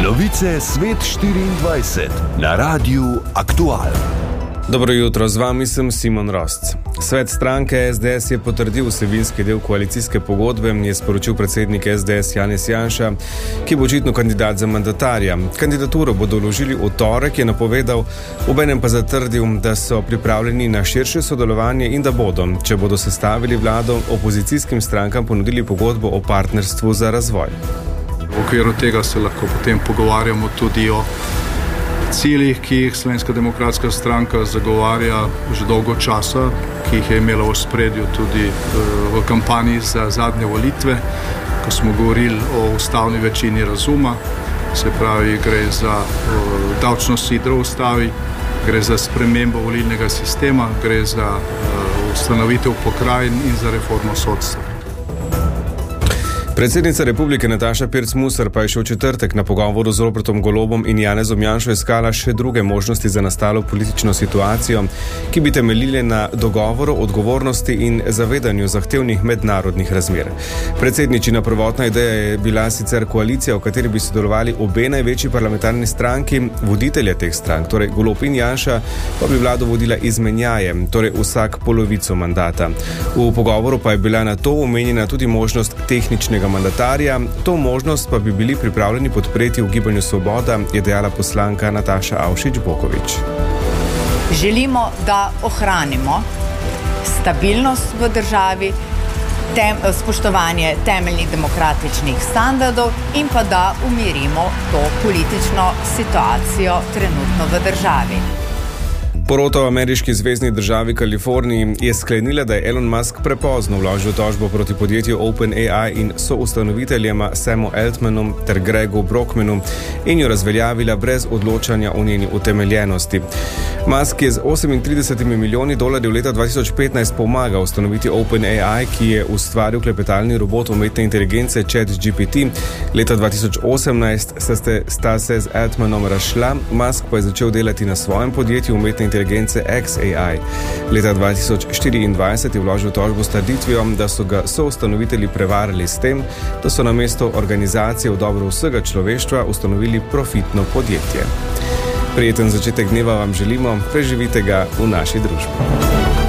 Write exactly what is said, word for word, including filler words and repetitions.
Novice Svet štiriindvajset na Radiu Aktual. Dobro jutro, z vami sem Simon Rosc. Svet stranke es de es je potrdil vsebinski del koalicijske pogodbe, je sporočil predsednik es de es Janez Janša, ki bo očitno kandidat za mandatarja. Kandidaturo bodo vložili v torek, je napovedal, obenem pa zatrdil, da so pripravljeni na širše sodelovanje in da bodo, če bodo sestavili vlado, opozicijskim strankam ponudili pogodbo o partnerstvu za razvoj. V okviru tega se lahko potem pogovarjamo tudi o ciljih, ki jih Slovenska demokratska stranka zagovarja že dolgo časa, ki jih je imela v ospredju tudi v kampanji za zadnje volitve, ko smo govorili o ustavni večini razuma, se pravi, gre za davčno sidro v ustavi, gre za spremembo volilnega sistema, gre za ustanovitev pokrajin in za reformo sodstva. Predsednica republike Nataša Pirc Musar pa je še v četrtek na pogovoru z Robertom Golobom in Janezom Janšo iskala še druge možnosti za nastalo politično situacijo, ki bi temeljile na dogovoru, odgovornosti in zavedanju zahtevnih mednarodnih razmer. Predsedničina prvotna ideja je bila sicer koalicija, v kateri bi sodelovali obe največji parlamentarni stranki, voditelja teh strank, torej Golob in Janša, pa bi vlado vodila izmenjaje, torej vsak polovico mandata. V pogovoru pa je bila na to omenjena tudi možnost tehničnega mandatarja, to možnost pa bi bili pripravljeni podpreti v Gibanju Svoboda, je dejala poslanka Nataša Avšič Bogovič. Želimo, da ohranimo stabilnost v državi, tem, spoštovanje temeljnih demokratičnih standardov in pa da umirimo to politično situacijo trenutno v državi. Porota v ameriški zvezni državi Kaliforniji je sklenila, da je Elon Musk prepozno vložil tožbo proti podjetju OpenAI in soustanoviteljema Samu Altmanu ter Gregu Brockmanu in jo razveljavila brez odločanja o njeni utemeljenosti. Musk je z osemintridesetimi milijoni dolarjev leta dva tisoč petnajst pomagal ustanoviti OpenAI, ki je ustvaril klepetalni robot umetne inteligence ChatGPT. Leta dva tisoč osemnajst sta se z Altmanom razšla, Musk pa je začel delati na svojem podjetju umetne inteligence X A I. Leta dva tisoč štiriindvajset je vložil tožbo s trditvijo, da so ga soustanovitelji prevarali s tem, da so namesto organizacije v dobro vsega človeštva ustanovili profitno podjetje. Prijeten začetek dneva vam želimo, preživite ga v naši družbi.